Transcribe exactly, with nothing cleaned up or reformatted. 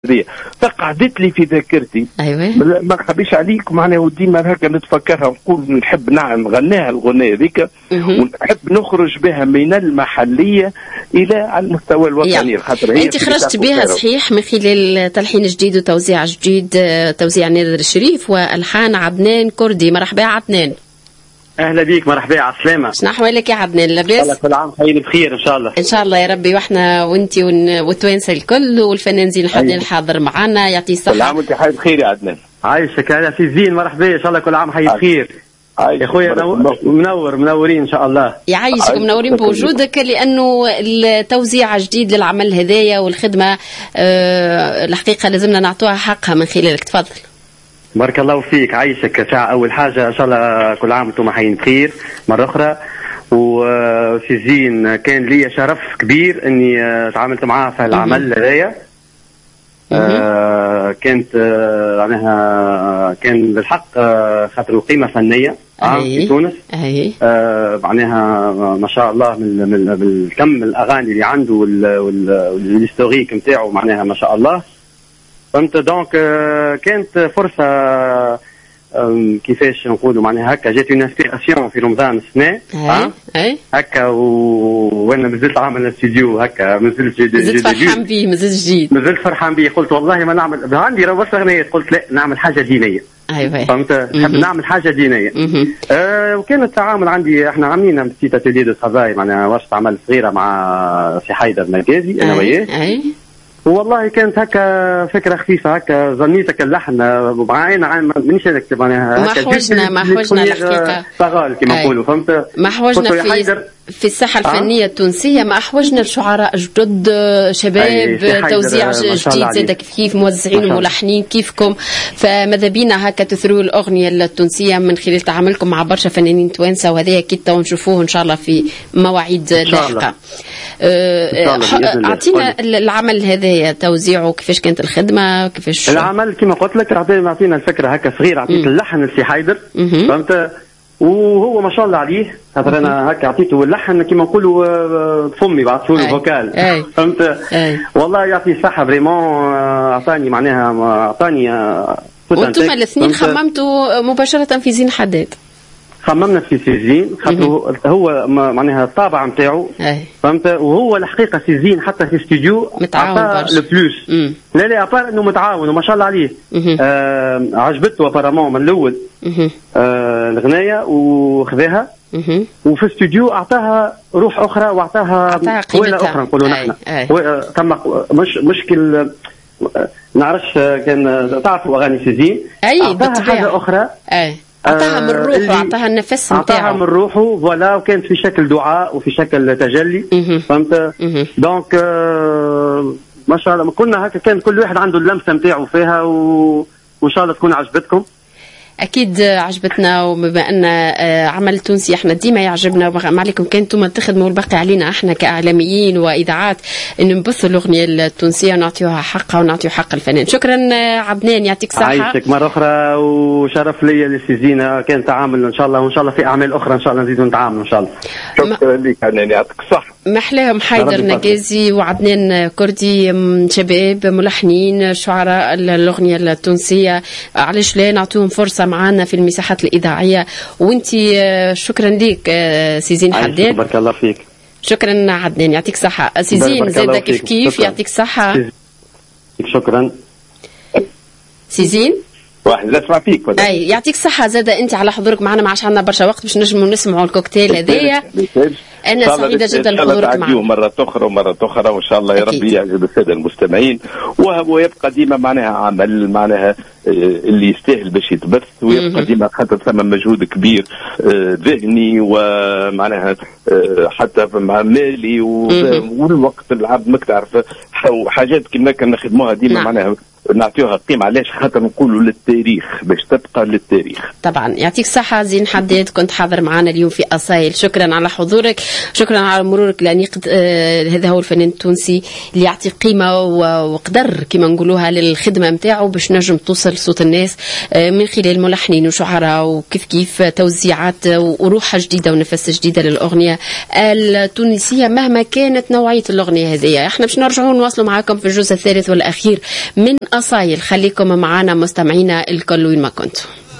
فقعدت لي في ذاكرتي. ايوه ما نخبيش عليك معناها وديما هكا نتفكرها ونقول نحب نعم نغنيها الغنية ذيك ونحب نخرج بها من المحلية إلى على المستوى الوطني. خاطر أنت خرجت بها صحيح من خلال تلحين جديد وتوزيع جديد، توزيع نادر الشريف والحان عدنان كردي. مرحبا عدنان. اهلا بيك، مرحبا على السلامه. شنو احوالك يا عدنان؟ لاباس؟ كل عام خير بخير ان شاء الله. ان شاء الله يا ربي، واحنا وانتي والتوانسه الكل والفنان زين الحدين الحاضر معنا يعطيه الصحه. كل عام وانت حي بخير يا عدنان. عايشك يا سي زين، مرحبا ان شاء الله كل عام حي بخير. يا خويا منور منورين ان شاء الله. يعيشك منورين بوجودك، لانه التوزيع جديد للعمل هذايا والخدمه أه الحقيقه لازمنا نعطوها حقها من خلالك. تفضل. بارك الله فيك، عايشك. ساعة أول حاجة إن شاء الله كل عام وأنتم حيين بخير مرة أخرى. وسي زين كان لي شرف كبير إني تعاملت معاه في العمل هذايا. آه كانت معناها كان بالحق خاطر القيمة فنية في تونس. آه معناها ما شاء الله من من بالكم الأغاني اللي عنده والهيستوريك نتاعو معناها ما شاء الله. فهمت. دونك كانت فرصه كيفاش نقولوا معناها هكا جات اون انسبيراسيون في رمضان السنه. اي اي هكا وانا مازلت عامل الاستديو هكا، مازلت مازلت فرحان بيه، مازلت جديد، مازلت فرحان بيه. قلت والله ما نعمل عندي راه بس اغنيات، قلت لا نعمل حاجه دينيه. ايوه فهمت. نحب نعمل حاجه دينيه. آه وكان التعامل عندي احنا عاملين بسيطه اتيلي دو ترافاي معناها ورشه عمل صغيره مع سي حيدر نجازي انا وياه. اي والله كانت هكا فكره خفيفه هكا، ظنيتك اللحن معانا مانيش نكتب معناها ما حوجنا ما حوجنا الحقيقه طغال كما نقولوا. فهمت. ما حوجنا في في الساحه الفنيه التونسيه، ما احوجنا لشعراء جدد شباب توزيع جديد زاد كيف كيف موزعين وملحنين كيفكم. فماذا بينا هكا تثروا الاغنيه التونسيه من خلال تعاملكم مع برشا فنانين توانسه، وهذا اكيد تو نشوفوه ان شاء الله في مواعيد لاحقه. اعطينا العمل هذا توزيعه كيفاش كانت الخدمه كيفاش العمل. كما قلت لك اعطينا الفكره هكا صغيره، اعطيت اللحن لسي حيدر. فهمت. وهو ما شاء الله عليه خاطر انا هكا عطيته اللحن كما نقولوا بفمي بعثوا له فوكال. فهمت. والله يعطيه الصحه فريمون. اعطاني معناها اعطاني. وانتم الاثنين خممتوا مباشره في زين حداد؟ خممنا في سيزين خاطر هو معناها الطابع نتاعو. فهمت. وهو الحقيقه سيزين حتى في استوديو متعاون لو بلوس. لا لا ابار انه متعاون وما شاء الله عليه. آه عجبته ابارامون من الاول آه الغنايه وخذاها. وفي الاستوديو اعطاها روح اخرى واعطاها قوه اخرى نقولوا نحن. ثم مش مشكل نعرفش كان تعرفوا اغاني سيزين. اعطاها حاجه اخرى. اي أعطاها من روحه وأعطاها النفس نتاعه. أعطاها من روحه فوالا، وكانت في شكل دعاء وفي شكل تجلي. فهمت. دونك آه ما شاء الله كنا هكا، كان كل واحد عنده اللمسة نتاعه فيها و... وإن شاء الله تكون عجبتكم. اكيد عجبتنا، وبما ان عمل تونسي احنا ديما يعجبنا، ما عليكم كنتم تخدموا والباقي علينا احنا كاعلاميين واذاعات ان نبثوا الاغنيه التونسيه ونعطيوها حقها ونعطيو حق الفنان. شكرا عدنان، يعطيك الصحه. عايشك مره اخرى، وشرف لي للسيزينه كان تعامل ان شاء الله، وان شاء الله في اعمال اخرى ان شاء الله نزيدوا نتعاملوا ان شاء الله. شكرا لك عدنان، يعطيك الصحه. محلاهم حيدر نجازي وعدنان كردي، شباب ملحنين شعراء الاغنيه التونسيه، علاش لا نعطيهم فرصه معنا في المساحات الإذاعية. وانتي شكرا ليك سي زين حداد. بارك الله فيك. شكرا عدنان، يعطيك صحة. سي زين زاده كيف كيف يعطيك صحة. شكرا سي زين. واحد لا اسمع فيك ولا. اي يعطيك صحة زاده انت على حضورك معنا، ما عادش عندنا برشا وقت باش نجموا نسمعوا الكوكتيل هذايا. أنا سعيدة جدا بحضورك معنا مرة أخرى ومرة أخرى، وإن شاء الله يا ربي يعجب السادة المستمعين، وهو يبقى ديما معناها عمل معناها اللي يستاهل باش يتبث، ويبقى ديما خاطر ثم مجهود كبير ذهني ومعناها حتى مع مالي والوقت العبد ماك تعرف حاجات كنا كنا نخدموها ديما معناها نعطيوها قيمة. علاش؟ خاطر نقولوا للتاريخ باش تبقى للتاريخ. طبعا يعطيك الصحة زين حداد، كنت حاضر معنا اليوم في أصايل. شكرا على حضورك، شكرا على مرورك لأنيقد. آه هذا هو الفنان التونسي اللي يعطي قيمة وقدر كما نقولوها للخدمة متاعه باش نجم توصل صوت الناس آه من خلال ملحنين وشعراء وكيف كيف توزيعات وروحة جديدة ونفس جديدة للأغنية التونسية مهما كانت نوعية الأغنية هذه. احنا باش نرجعوا نواصلوا معاكم في الجزء الثالث والأخير من أصايل. خليكم معنا مستمعينا الكل وين ما كنتوا.